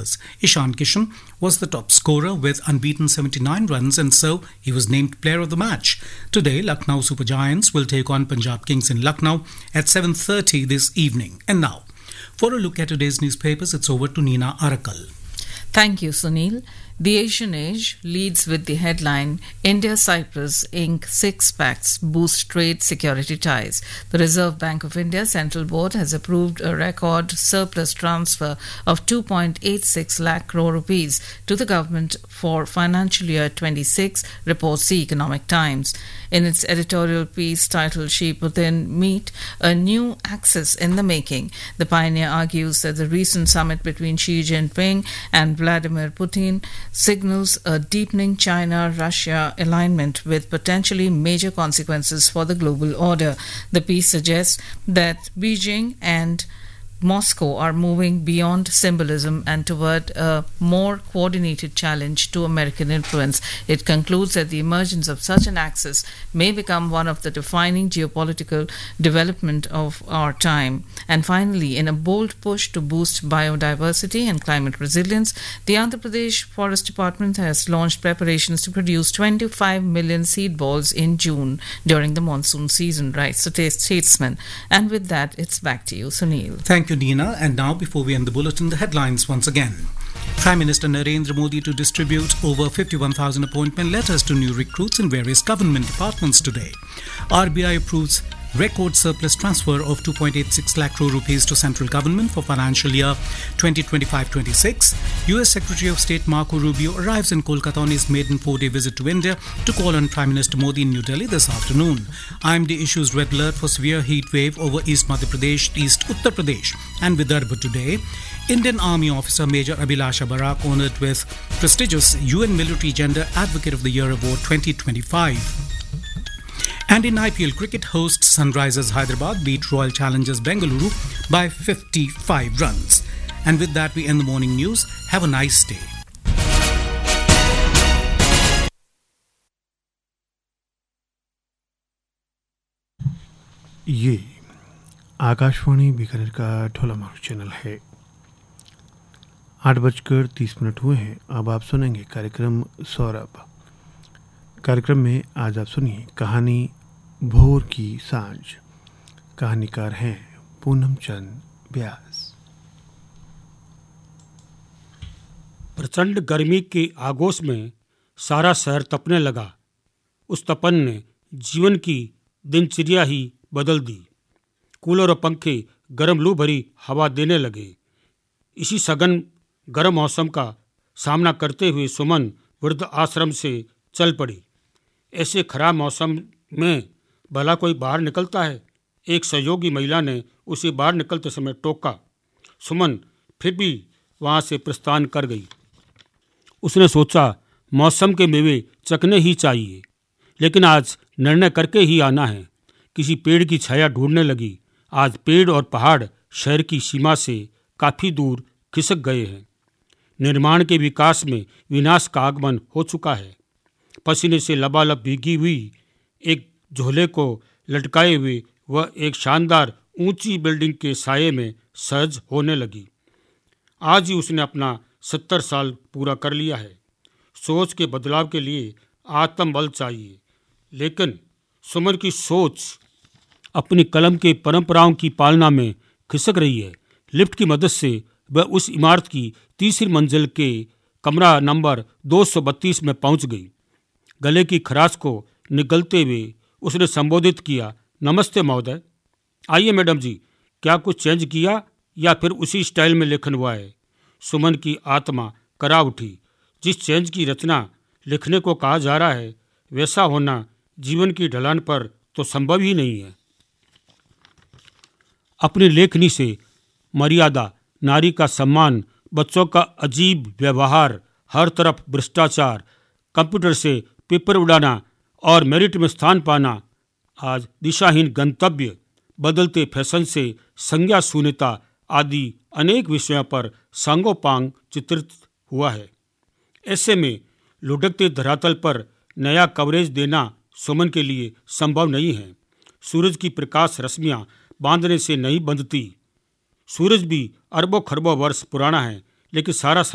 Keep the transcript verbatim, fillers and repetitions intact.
overs. Ishan Kishan was the top scorer with unbeaten seventy-nine runs, and so he was named player of the match. Today, Lucknow Super Giants will take on Punjab Kings in Lucknow at seven thirty this evening. And now, for a look at today's newspapers, it's over to Nina Arakal. Thank you, Sunil. The Asian Age leads with the headline, India-Cyprus ink six pacts boost trade security ties. The Reserve Bank of India Central Board has approved a record surplus transfer of two point eight six lakh crore rupees to the government for financial year twenty-six, reports the Economic Times. In its editorial piece titled Sheep Within Meat, a new axis in the making, the pioneer argues that the recent summit between Xi Jinping and Vladimir Putin signals a deepening China-Russia alignment with potentially major consequences for the global order. The piece suggests that Beijing and Moscow are moving beyond symbolism and toward a more coordinated challenge to American influence. It concludes that the emergence of such an axis may become one of the defining geopolitical development of our time. And finally, in a bold push to boost biodiversity and climate resilience, the Andhra Pradesh Forest Department has launched preparations to produce twenty-five million seed balls in June during the monsoon season, writes the statesman. And with that, it's back to you, Sunil. Thank you, Nina. And now, before we end the bulletin, the headlines once again. Prime Minister Narendra Modi to distribute over fifty-one thousand appointment letters to new recruits in various government departments today. R B I approves record surplus transfer of two point eight six lakh crore rupees to central government for financial year twenty twenty-five twenty-six. U S Secretary of State Marco Rubio arrives in Kolkata on his maiden four-day visit to India to call on Prime Minister Modi in New Delhi this afternoon. I M D issues red alert for severe heat wave over East Madhya Pradesh, East Uttar Pradesh and Vidarbha today. Indian Army Officer Major Abhilasha Barak honored with prestigious U N Military Gender Advocate of the Year Award twenty twenty-five. And in I P L cricket, hosts Sunrisers Hyderabad beat Royal Challengers Bengaluru by fifty-five runs. And with that, we end the morning news. Have a nice day. ये आकाशवाणी बीकानेर का Dhola Maru channel है। आठ बजकर तीस minute हुए हैं। अब आप सुनेंगे कार्यक्रम सौरभ। कार्यक्रम में आज आप सुनिए कहानी भोर की सांझ। कहानीकार हैं पूनम चंद व्यास। प्रचंड गर्मी के आगोश में सारा शहर तपने लगा। उस तपन ने जीवन की दिनचर्या ही बदल दी। कूलर और पंखे गर्म लू भरी हवा देने लगे। इसी सघन गर्म मौसम का सामना करते हुए सुमन वृद्ध आश्रम से चल पड़ी। ऐसे खराब मौसम में भला कोई बाहर निकलता है? एक सहयोगी महिला ने उसे बाहर निकलते समय टोका। सुमन फिर भी वहाँ से प्रस्थान कर गई। उसने सोचा मौसम के मेवे चखने ही चाहिए, लेकिन आज निर्णय करके ही आना है। किसी पेड़ की छाया ढूंढने लगी। आज पेड़ और पहाड़ शहर की सीमा से काफ़ी दूर खिसक गए हैं। निर्माण के विकास में विनाश का आगमन हो चुका है। पसीने से लबालब भीगी हुई एक झोले को लटकाए हुए वह एक शानदार ऊंची बिल्डिंग के साये में सहज होने लगी। आज ही उसने अपना सत्तर साल पूरा कर लिया है। सोच के बदलाव के लिए आत्मबल चाहिए, लेकिन सुमन की सोच अपनी कलम के परंपराओं की पालना में खिसक रही है। लिफ्ट की मदद से वह उस इमारत की तीसरी मंजिल के कमरा नंबर दो सौ बत्तीस में पहुंच गई। गले की खराश को निगलते हुए उसने संबोधित किया, नमस्ते महोदय। आइए मैडम जी, क्या कुछ चेंज किया या फिर उसी स्टाइल में लेखन हुआ है? सुमन की आत्मा करा उठी। जिस चेंज की रचना लिखने को कहा जा रहा है वैसा होना जीवन की ढलान पर तो संभव ही नहीं है। अपनी लेखनी से मर्यादा, नारी का सम्मान, बच्चों का अजीब व्यवहार, हर तरफ भ्रष्टाचार, कंप्यूटर से पेपर उड़ाना और मेरिट में स्थान पाना, आज दिशाहीन गंतव्य, बदलते फैशन से संज्ञा शून्यता आदि अनेक विषयों पर सांगोपांग चित्रित हुआ है। ऐसे में लुढ़कते धरातल पर नया कवरेज देना सुमन के लिए संभव नहीं है। सूरज की प्रकाश रश्मियां बांधने से नहीं बंधती। सूरज भी अरबों खरबों वर्ष पुराना है, लेकिन सारा